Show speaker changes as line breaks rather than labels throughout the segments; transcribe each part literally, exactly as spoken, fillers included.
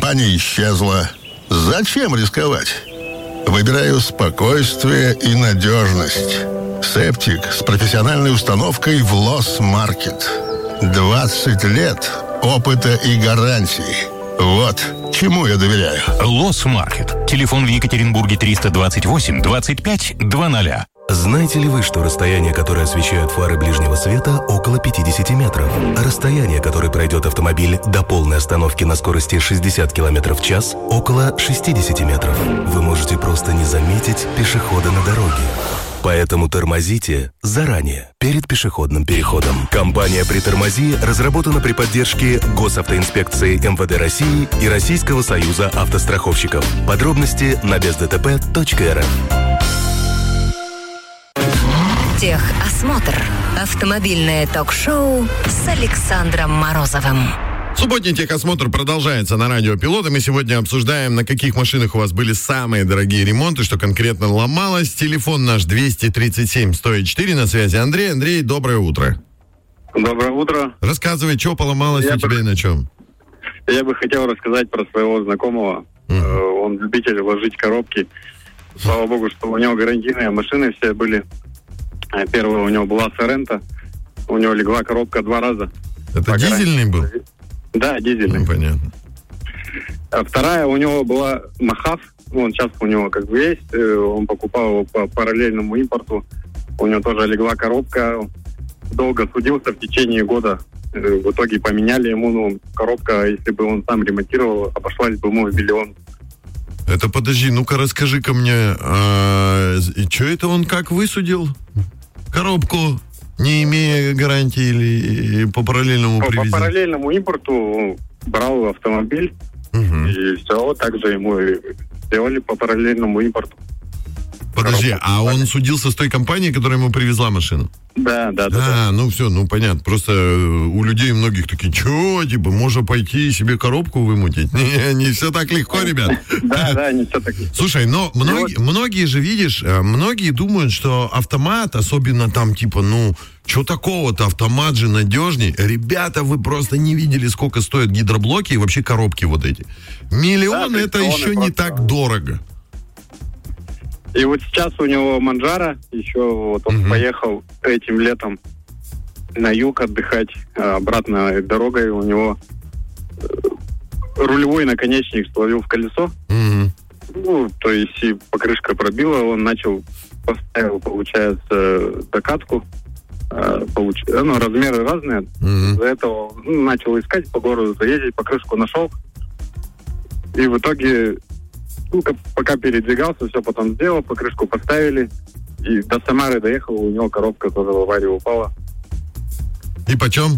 компания исчезла. Зачем рисковать? Выбираю спокойствие и надежность. Септик с профессиональной установкой в Лос-Маркет. двадцать лет опыта и гарантий. Вот чему я доверяю.
Лос-Маркет. Телефон в Екатеринбурге триста двадцать восемь двадцать пять двадцать.
Знаете ли вы, что расстояние, которое освещают фары ближнего света, около пятьдесят метров? А расстояние, которое пройдет автомобиль до полной остановки на скорости шестьдесят километров в час, около шестьдесят метров. Вы можете просто не заметить пешехода на дороге. Поэтому тормозите заранее, перед пешеходным переходом. Компания «Притормози» разработана при поддержке Госавтоинспекции эм вэ дэ России и Российского союза автостраховщиков. Подробности на без дэ тэ пэ точка эр эф.
Техосмотр. Автомобильное ток-шоу с Александром Морозовым.
Субботний техосмотр продолжается на радио Пилот, и мы сегодня обсуждаем, на каких машинах у вас были самые дорогие ремонты, что конкретно ломалось. Телефон наш двести тридцать семь сто четыре, на связи Андрей. Андрей, доброе утро.
Доброе утро.
Рассказывай, что поломалось
я
у тебя бы... и на чем?
Я бы хотел рассказать про своего знакомого. Uh-huh. Он любитель ложить коробки. Слава богу, что у него гарантийные машины все были. Первая у него была Сорента. У него легла коробка два раза.
Это дизельный был?
Да, дизельный.
Ну, понятно.
А вторая у него была Махав. Он сейчас у него как бы есть. Он покупал его по параллельному импорту. У него тоже легла коробка. Долго судился в течение года. В итоге поменяли ему, ну, коробка, если бы он сам ремонтировал, обошлась бы ему в миллион.
Это подожди, ну-ка расскажи-ка мне, а, и что это он как высудил? Коробку, не имея гарантии или по параллельному
по,
привезли?
По параллельному импорту брал автомобиль, угу. И все, также ему сделали по параллельному импорту.
Подожди,
коробку.
А он судился с той компанией, которая ему привезла машину?
Да, да, да.
Да, ну все, ну понятно. Просто у людей многих такие, что, типа, можно пойти себе коробку вымутить? Не, не все так легко, ребят.
Да, да, не все так легко.
Слушай, но многие, многие же, видишь, многие думают, что автомат, особенно там, типа, ну, что такого-то, автомат же надежней. Ребята, вы просто не видели, сколько стоят гидроблоки и вообще коробки вот эти. Миллион да, это еще не так дорого.
И вот сейчас у него Манджаро, еще вот он угу. поехал этим летом на юг отдыхать, обратно дорогой у него рулевой наконечник словил в колесо. Угу. Ну, то есть и покрышка пробила, он начал, поставил, получается, докатку. Получ... Ну, размеры разные. Угу. Из-за этого ну, начал искать по городу, ездить, покрышку нашел. И в итоге... Ну, пока передвигался, все потом сделал, покрышку поставили. И до Самары доехал, у него коробка тоже в аварию упала.
И почем?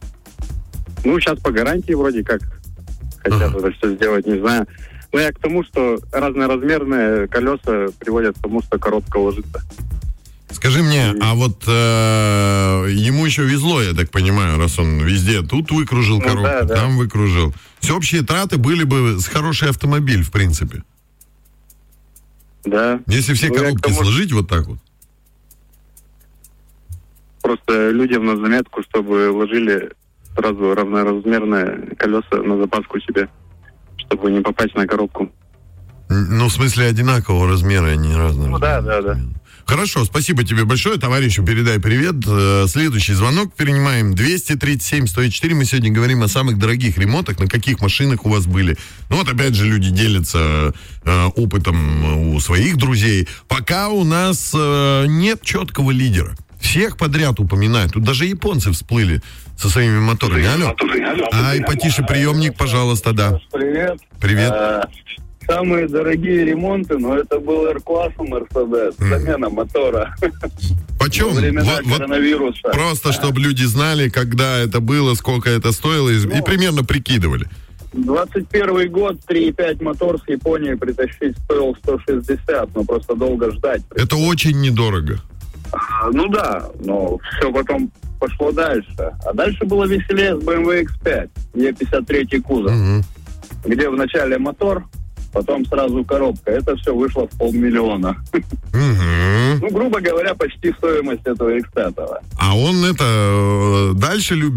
Ну, сейчас по гарантии вроде как хотят ага. это все сделать, не знаю. Но я к тому, что разноразмерные колеса приводят к тому, что коробка ложится.
Скажи мне, и... а вот э, ему еще везло, я так понимаю, раз он везде тут выкружил коробку, ну, да, да. там выкружил. Все общие траты были бы с хороший автомобиль, в принципе.
Да.
Если все ну, коробки тому... сложить вот так вот.
Просто людям на заметку, чтобы ложили сразу равноразмерные колеса на запаску себе, чтобы не попасть на коробку.
Ну, в смысле, одинакового размера, а не разного.
Ну, да, да, да.
Хорошо, спасибо тебе большое, товарищу, передай привет. Следующий звонок принимаем. двести тридцать семь сто четыре. Мы сегодня говорим о самых дорогих ремонтах, на каких машинах у вас были. Ну вот опять же люди делятся э, опытом у своих друзей. Пока у нас э, нет четкого лидера. Всех подряд упоминают. Тут даже японцы всплыли со своими моторами. Алло. Ай, потише приемник, пожалуйста, да.
Привет.
Привет.
Самые дорогие ремонты, но это был Р-класса Мерседес, mm. замена мотора.
Почем?
Во времена
вот,
коронавируса.
Вот просто, чтобы люди знали, когда это было, сколько это стоило, и, ну, и примерно прикидывали.
двадцать первый год, три и пять мотор с Японии притащить стоил сто шестьдесят, но просто долго ждать.
Это очень недорого.
А, ну да, но все потом пошло дальше. А дальше было веселее с бэ эм вэ икс пять, Е пятьдесят три кузов, mm-hmm. где вначале мотор, потом сразу коробка. Это все вышло в полмиллиона.
Угу.
Ну, грубо говоря, почти стоимость этого икс пять.
А он это дальше любит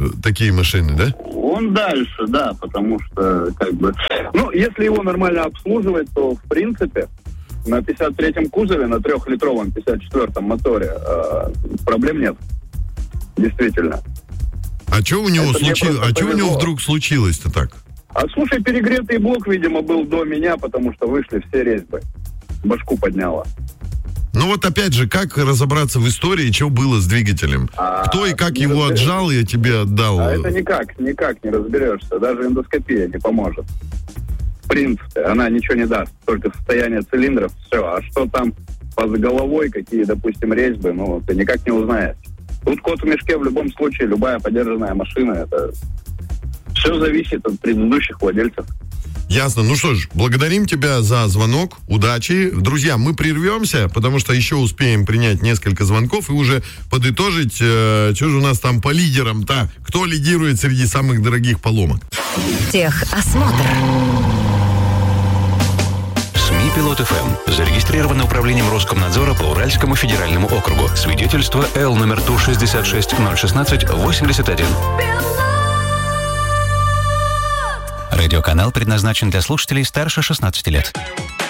такие машины, да?
Он дальше, да, потому что, как бы... Ну, если его нормально обслуживать, то, в принципе, на пятьдесят третьем кузове, на трехлитровом пятьдесят четвёртом моторе э, проблем нет. Действительно.
А что у него случилось? А что у него вдруг случилось-то так?
А слушай, перегретый блок, видимо, был до меня, потому что вышли все резьбы. Башку подняло.
Ну вот опять же, как разобраться в истории, что было с двигателем?
А,
Кто и как
не
его
разберешься.
отжал, я тебе отдал.
А это никак, никак не разберешься. Даже эндоскопия не поможет. В принципе, она ничего не даст. Только состояние цилиндров, все. А что там под головой, какие, допустим, резьбы, ну, ты никак не узнаешь. Тут кот в мешке в любом случае. Любая подержанная машина, это... Все зависит от предыдущих владельцев.
Ясно. Ну что ж, благодарим тебя за звонок. Удачи. Друзья, мы прервемся, потому что еще успеем принять несколько звонков и уже подытожить, э, что же у нас там по лидерам-то. Кто лидирует среди самых дорогих поломок?
Техосмотр.
СМИ Пилот эф эм. Зарегистрировано управлением Роскомнадзора по Уральскому федеральному округу. Свидетельство Л номер Ту шестьдесят шесть ноль шестнадцать восемьдесят один. Радиоканал предназначен для слушателей старше шестнадцати лет.